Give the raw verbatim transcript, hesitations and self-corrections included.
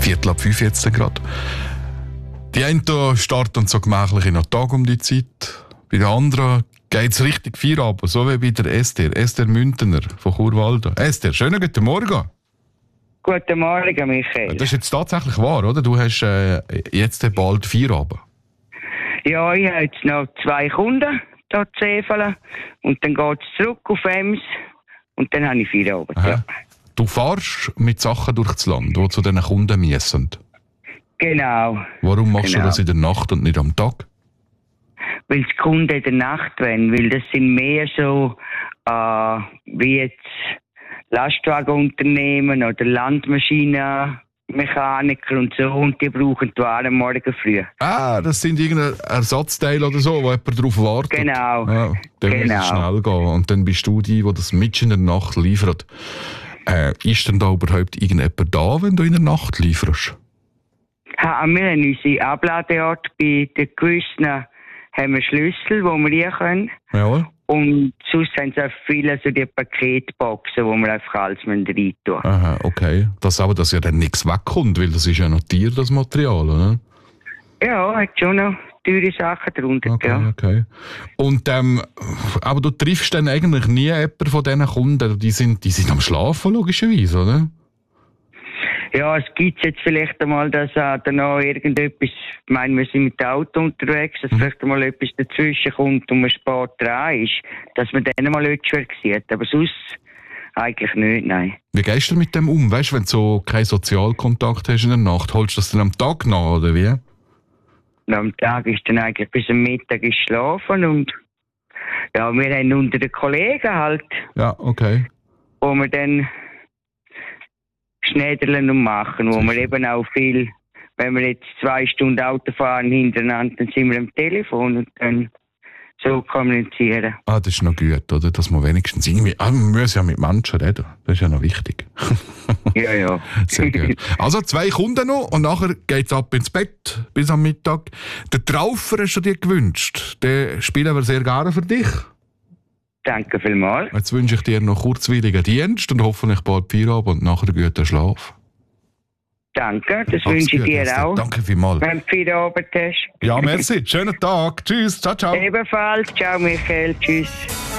Viertel ab fünf jetzt gerade. Die einen da starten so gemächlich in den Tag um die Zeit. Bei den anderen geht es richtig Feierabend, so wie bei der Esther. Esther Müntener von Churwalden. Esther, schönen guten Morgen. Guten Morgen, Michael. Das ist jetzt tatsächlich wahr, oder? Du hast äh, jetzt bald Feierabend. Ja, ich habe jetzt noch zwei Kunden hier zu Seefeld. Und dann geht es zurück auf Ems. Und dann habe ich Feierabend, ja. Du fährst mit Sachen durch das Land, die zu diesen Kunden müssen. Genau. Warum machst genau. du das in der Nacht und nicht am Tag? Weil die Kunden in der Nacht wollen. Weil das sind mehr so, äh, wie jetzt Lastwagenunternehmen oder Landmaschinenmechaniker und so. Und die brauchen die Waren morgen früh. Ah, das sind irgendein Ersatzteil oder so, wo jemand darauf wartet. Genau. Ja, dann genau. muss es schnell gehen. Und dann bist du die, die das mitten in der Nacht liefert. Äh, ist denn da überhaupt irgendjemand da, wenn du in der Nacht lieferst? Ja, wir haben unsere Abladeort. Bei den gewissen haben wir Schlüssel, wo wir rein können. Jawohl. Und sonst haben sie auch viele so die Paketboxen, wo wir einfach alles rein tun müssen. Aha, okay. Das aber, dass ja dann nichts wegkommt, weil das ist ja noch Tier, das Material, oder? Ja, hat schon noch teure Sachen drunter. Okay, ja. okay. Und, ähm, aber du triffst dann eigentlich nie jemanden von diesen Kunden, die sind, die sind am Schlafen, logischerweise, oder? Ja, es gibt jetzt vielleicht einmal, dass äh, da noch irgendetwas, ich meine, wir sind mit dem Auto unterwegs, dass mhm. vielleicht einmal etwas dazwischen kommt und man spät dran ist, dass man dann mal etwas sieht. Aber sonst eigentlich nicht, nein. Wie gehst du mit dem um? Weißt du, wenn du so keinen Sozialkontakt hast in der Nacht, holst du das dann am Tag nach, oder wie? Und am Tag ist dann eigentlich bis am Mittag ist schlafen und ja, wir haben unter den Kollegen halt, ja, okay. wo wir dann schnädeln und machen, wo wir eben auch viel, wenn wir jetzt zwei Stunden Auto fahren hintereinander, dann sind wir am Telefon und dann so kommunizieren. Ah, das ist noch gut, oder? Dass man wenigstens irgendwie, ah, man muss ja mit Menschen reden, das ist ja noch wichtig. Ja, ja. Sehr gut. Also zwei Kunden noch und nachher geht es ab ins Bett bis am Mittag. Den Traufer hast du dir gewünscht, den spielen wir sehr gerne für dich. Danke vielmals. Jetzt wünsche ich dir noch kurzweiligen Dienst und hoffentlich bald Feierabend und nachher einen guten Schlaf. Danke, das Alles wünsche ich gut, dir Esther. auch. Danke vielmals. Wenn du Feierabend hast. Ja, merci. Schönen Tag. Tschüss. Ciao, ciao. Ebenfalls. Ciao, Michael. Tschüss.